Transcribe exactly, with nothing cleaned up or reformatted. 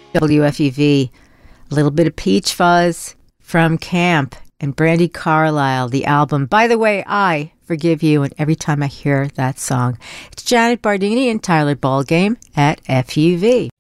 W F U V. A little bit of Peach Fuzz from Camp and Brandi Carlile, the album By the Way, I Forgive You. And every time I hear that song, it's Janet Bardini and Tyler Ballgame at F U V.